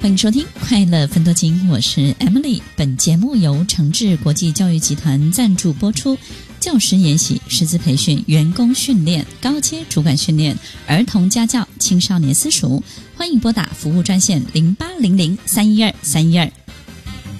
欢迎收听快乐分多金，我是 Emily。本节目由诚志国际教育集团赞助播出。教师研习、师资培训、员工训练、高阶主管训练、儿童家教、青少年私塾，欢迎拨打服务专线0800-312-312。